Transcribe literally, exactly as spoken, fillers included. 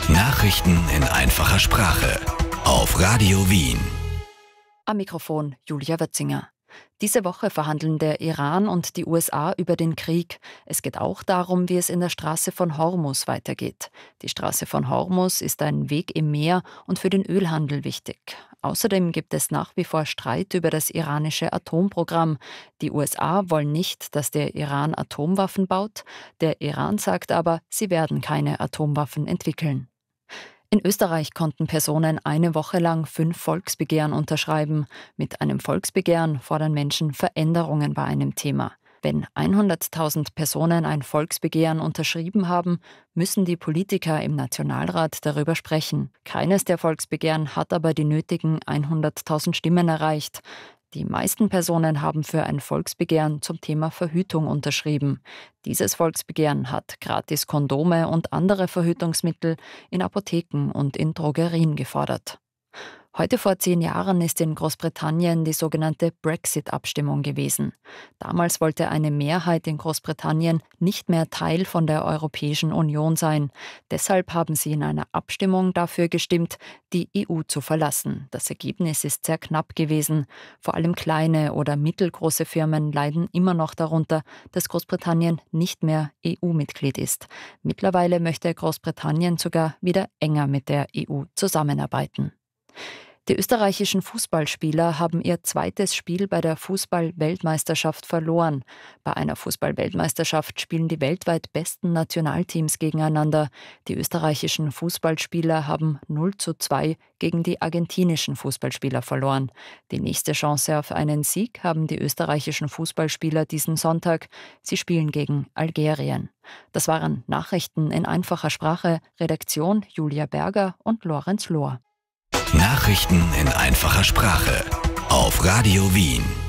Nachrichten in einfacher Sprache auf Radio Wien. Am Mikrofon Julia Wötzinger. Diese Woche verhandeln der Iran und die U S A über den Krieg. Es geht auch darum, wie es in der Straße von Hormuz weitergeht. Die Straße von Hormuz ist ein Weg im Meer und für den Ölhandel wichtig. Außerdem gibt es nach wie vor Streit über das iranische Atomprogramm. Die U S A wollen nicht, dass der Iran Atomwaffen baut. Der Iran sagt aber, sie werden keine Atomwaffen entwickeln. In Österreich konnten Personen eine Woche lang fünf Volksbegehren unterschreiben. Mit einem Volksbegehren fordern Menschen Veränderungen bei einem Thema. Wenn hunderttausend Personen ein Volksbegehren unterschrieben haben, müssen die Politiker im Nationalrat darüber sprechen. Keines der Volksbegehren hat aber die nötigen hunderttausend Stimmen erreicht. Die meisten Personen haben für ein Volksbegehren zum Thema Verhütung unterschrieben. Dieses Volksbegehren hat gratis Kondome und andere Verhütungsmittel in Apotheken und in Drogerien gefordert. Heute vor zehn Jahren ist in Großbritannien die sogenannte Brexit-Abstimmung gewesen. Damals wollte eine Mehrheit in Großbritannien nicht mehr Teil von der Europäischen Union sein. Deshalb haben sie in einer Abstimmung dafür gestimmt, die E U zu verlassen. Das Ergebnis ist sehr knapp gewesen. Vor allem kleine oder mittelgroße Firmen leiden immer noch darunter, dass Großbritannien nicht mehr E U-Mitglied ist. Mittlerweile möchte Großbritannien sogar wieder enger mit der E U zusammenarbeiten. Die österreichischen Fußballspieler haben ihr zweites Spiel bei der Fußball-Weltmeisterschaft verloren. Bei einer Fußball-Weltmeisterschaft spielen die weltweit besten Nationalteams gegeneinander. Die österreichischen Fußballspieler haben null zu zwei gegen die argentinischen Fußballspieler verloren. Die nächste Chance auf einen Sieg haben die österreichischen Fußballspieler diesen Sonntag. Sie spielen gegen Algerien. Das waren Nachrichten in einfacher Sprache. Redaktion Julia Berger und Lorenz Lohr. Nachrichten in einfacher Sprache auf Radio Wien.